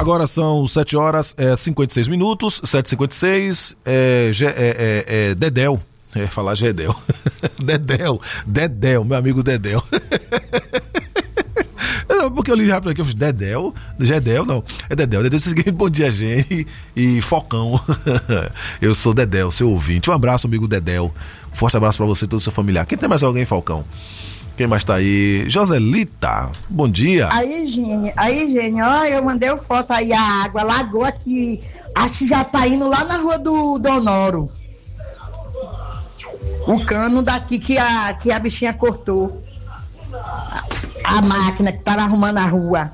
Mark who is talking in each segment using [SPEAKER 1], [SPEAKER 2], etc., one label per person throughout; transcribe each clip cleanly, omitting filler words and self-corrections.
[SPEAKER 1] Agora são 7 horas, 56 minutos, 7h56, Dedéu. Falar Gedel. Dedéu, meu amigo Dedéu. Porque eu li rápido aqui, eu fiz Gedel, não. É Dedéu. Bom dia, gente. E Falcão. Eu sou Dedéu, seu ouvinte. Um abraço, amigo Dedéu. Um forte abraço pra você e todo o seu familiar. Quem tem mais alguém, Falcão? Quem mais tá aí? Joselita, bom dia.
[SPEAKER 2] Aí, Gene, ó, eu mandei uma foto aí, a água, a lagoa que acho que já tá indo lá na rua do Honoro. O cano daqui que a bichinha cortou. A máquina que tava arrumando a rua.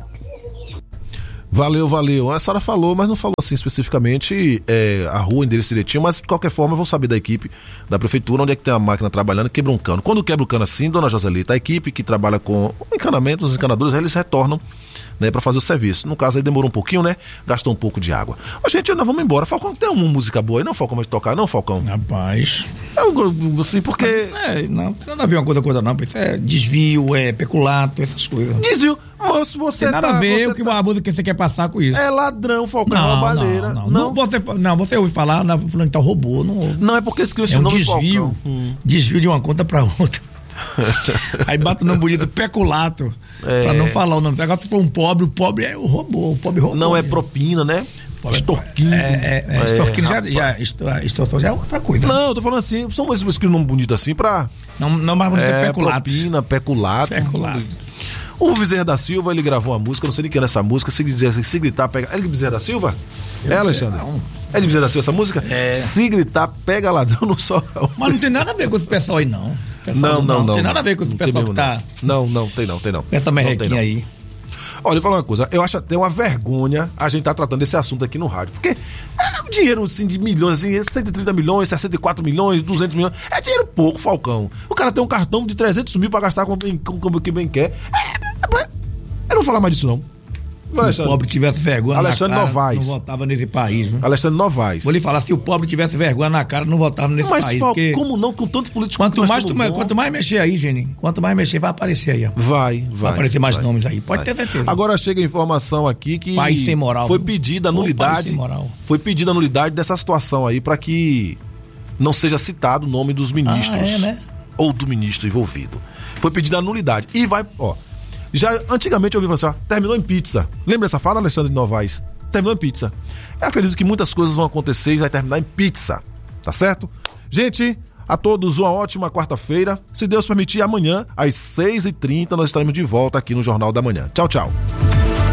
[SPEAKER 1] Valeu. A senhora falou, mas não falou assim especificamente a rua, endereço direitinho, mas de qualquer forma eu vou saber da equipe da prefeitura onde é que tem a máquina trabalhando e quebra um cano. Quando quebra o cano assim, dona Joselita, a equipe que trabalha com encanamentos, os encanadores, eles retornam, né, pra fazer o serviço. No caso aí demorou um pouquinho, né? Gastou um pouco de água. Ô, gente, nós vamos embora. Falcão, tem uma música boa aí, não, Falcão, vai tocar, não, Falcão?
[SPEAKER 3] Rapaz.
[SPEAKER 1] Assim, porque...
[SPEAKER 3] não tem nada a ver uma coisa não. Isso é desvio, peculato, essas coisas.
[SPEAKER 1] Desvio. Moço, você
[SPEAKER 3] tem nada a ver o que a música que você quer passar com isso.
[SPEAKER 1] É ladrão, Falcão, é uma baleira.
[SPEAKER 3] Você ouve falar, fulano então roubou, não ouve.
[SPEAKER 1] Não, é porque escreveu esse
[SPEAKER 3] nome
[SPEAKER 1] desvio.
[SPEAKER 3] Desvio de uma conta pra outra. Aí bate o nome bonito, peculato. Pra não falar o nome. Agora, se for um pobre, o pobre roubou.
[SPEAKER 1] Não é propina, né? Extorquindo.
[SPEAKER 3] Extorquindo extorsão já é outra coisa.
[SPEAKER 1] Não, eu tô falando assim, só mais escrever um nome bonito assim pra.
[SPEAKER 3] Não mais bonito é peculato.
[SPEAKER 1] Propina, peculato. O Bezerra da Silva, ele gravou uma música, não sei nem quem é essa música, se gritar, pega. É de Bezerra da Silva? Alexandre? Não. É de Bezerra da Silva essa música? Se gritar, pega ladrão no sol.
[SPEAKER 3] Mas não tem nada a ver com esse pessoal aí, não.
[SPEAKER 1] Não
[SPEAKER 3] tem nada a ver com esse pessoal que tá.
[SPEAKER 1] Não, tem não.
[SPEAKER 3] Essa merrequinha aí.
[SPEAKER 1] Olha, eu vou falar uma coisa, eu acho até uma vergonha a gente tá tratando desse assunto aqui no rádio, porque dinheiro assim de milhões, assim, 130 milhões, 64 milhões, 200 milhões, é dinheiro pouco, Falcão. O cara tem um cartão de 300 mil pra gastar como que bem quer. Eu não vou falar mais disso não.
[SPEAKER 3] Se o pobre tivesse vergonha
[SPEAKER 1] Alexandre
[SPEAKER 3] na cara,
[SPEAKER 1] Novaes.
[SPEAKER 3] não votava nesse país. Viu?
[SPEAKER 1] Alexandre Novaes.
[SPEAKER 3] Vou lhe falar, se o pobre tivesse vergonha na cara, não votava nesse país.
[SPEAKER 1] Mas
[SPEAKER 3] porque...
[SPEAKER 1] como não, com tantos políticos...
[SPEAKER 3] Quanto mais mexer aí, Gene, quanto mais mexer, vai aparecer aí. Ó.
[SPEAKER 1] Vai
[SPEAKER 3] aparecer mais nomes aí, pode ter certeza.
[SPEAKER 1] Agora chega a informação aqui que...
[SPEAKER 3] País sem moral.
[SPEAKER 1] Foi pedida a nulidade. Foi pedida a nulidade dessa situação aí para que não seja citado o nome dos ministros.
[SPEAKER 3] Né?
[SPEAKER 1] Ou do ministro envolvido. Foi pedida a nulidade. E vai, já antigamente eu ouvi falar assim, terminou em pizza. Lembra essa fala, Alexandre Novaes? Terminou em pizza. Eu acredito que muitas coisas vão acontecer e vai terminar em pizza. Tá certo? Gente, a todos uma ótima quarta-feira. Se Deus permitir, amanhã, às 6h30, nós estaremos de volta aqui no Jornal da Manhã. Tchau, tchau.